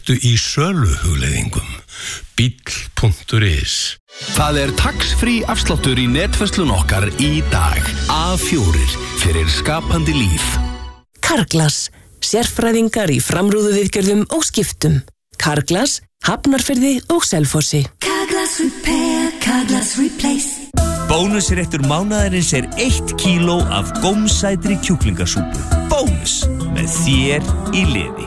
Ertu í söluhugleiðingum? Bíll.is. Það tax-free afsláttur í netverslun okkar í dag. A4 fyrir skapandi líf. Carglass, sérfræðingar í framrúðuviðgerðum og skiptum. Carglass, Hafnarfirði og Selfossi. Carglass Repair, Carglass Replace. Bónusréttur mánaðarins 1 kíló af gómsætri kjúklingasúpu. Bónus með þér í liði.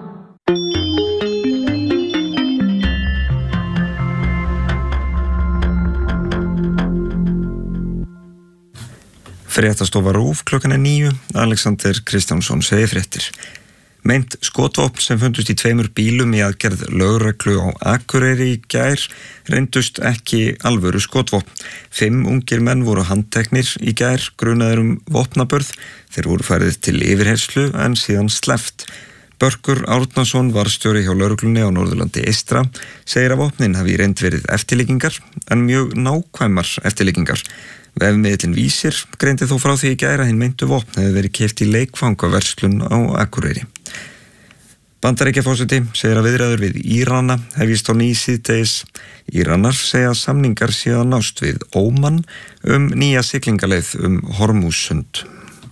Fréttastofa RÚV klukkan 9. Alexander Kristjánsson segir fréttir. Meint skotvopn sem fundust í 2 bílum í aðgerð lögreglu á Akureyri í gær reyndust ekki alvöru skotvopn. 5 ungir menn voru handteknir í gær grunaðir vopnaburð. Þeir voru færið til yfirheyrslu en síðan sleppt. Börkur Árnason, varðstjóri hjá lögreglunni á Norðurlandi eystra, segir að vopnin hafi í reynd verið eftirlíkingar en mjög nákvæmar eftirlíkingar. Vefmiðillinn Vísir greindi þó frá því í gær að hinn meintu vopn hefði verið keypt í leikfangaverslun á Akureyri. Bandaríkjaforseti segir að viðræður við Írana hefjist á ný síðdegis. Íranar segja að samningar séu að nást við Óman nýja siglingaleið Hormúzsund.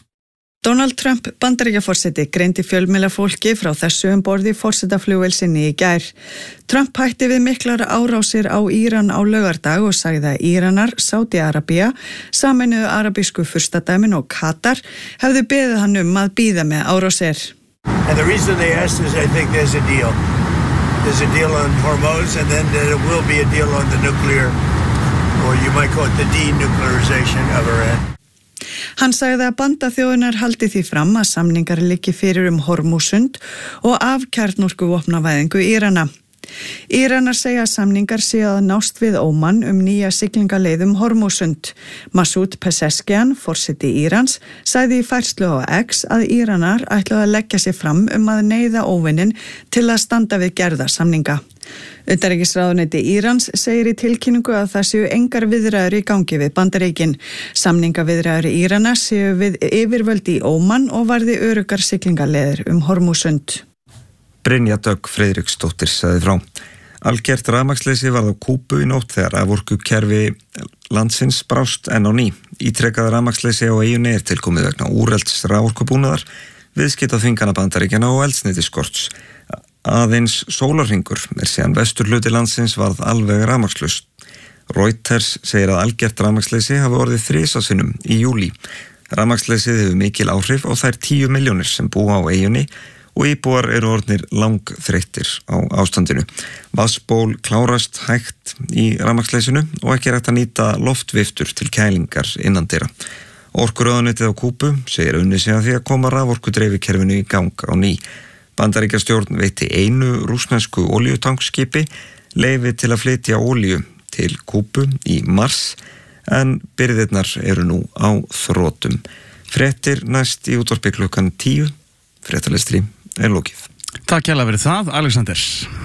Donald Trump, Bandaríkjaforseti, greindi fjölmiðlafólki frá þessu borði forsetaflugvél sinni í gær. Trump hætti við miklar árásir á Íran á laugardag og sagði að Íranar, Sádi-Arabía, Sameinuðu arabísku furstadæmin og Katar hefðu beðið hann að bíða með árásir. And the reason they asked is I think there's a deal. There's a deal on Hormuz and then there will be a deal on the nuclear, or you might call it the denuclearization of Iran. Hann sagði að bandaþjóðunar haldi því fram að samningar liggi fyrir Hormúzsund og af kjarnorkuvopnavæðingu Írana. Íranar segja að samningar séu að nást við Óman nýja siglingaleið Hormúzsund. Masoud Pezeshkian, forseti Írans, sagði í færslu á X að Íranar ætluðu að leggja sig fram að neyða óvinnin til að standa við gerða samninga. Utanríkisráðuneyti Írans segir í tilkynningu að það séu engar viðræður í gangi við Bandaríkin. Samningaviðræður Írana séu við yfirvöld í Óman og varði öruggar siglingaleiðir Hormúzsund. Brynja Dögg Friðriksdóttir sagði frá. Algert rafmagnsleysi varð á Kúbu í nótt þegar raforkukerfi landsins brást enn á ný. Ítrekað rafmagnsleysi á eyjunni tilkomið vegna úrelds raforkubúnaðar, viðskiptaþvingana Bandaríkjanna og eldsneytisskorts. Aðeins sólarhringur síðan vesturhluti landsins varð alveg rafmagnslaust. Reuters segir að algert rafmagnsleysi hafi orðið 3 sinnum í júlí. Rafmagnsleysið hefur mikil áhrif á þær 10 milljónir sem búa á eyjunni og íbúar eru orðnir langþreyttir á ástandinu. Vatnsból klárast hægt í rafmagnsleysinu og ekki hægt að nýta loftviftur til kælingar innandyra. Orkuráðuneytið á Kúbu segir unnið sig að því að koma raforkudreifikerfinu í gang á ný. Bandaríkjastjórn veitti einu rússnesku olíutankskipi leyfi til að flytja olíu til Kúbu í mars en birgðirnar eru nú á þrotum. Fréttir næst í útvarpi klukkan 10. Fréttalestri lokið. Takk hérlega fyrir það, Alexander.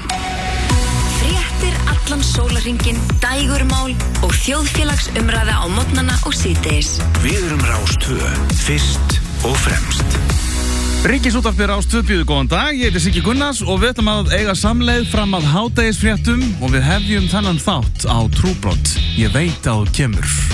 Fréttir allan sólarhringinn, dægurmál og þjóðfélagsumræða á morgnana og síðdegis. Við erum Rás 2, fyrst og fremst. Ríkisútvarpið Rás 2 býður góðan dag, ég heiti Siggi Gunnars og við ætlum að eiga samleið fram að hádegisfréttum og við hefjum þennan þátt á Trúbrot. Ég veit að þú kemur.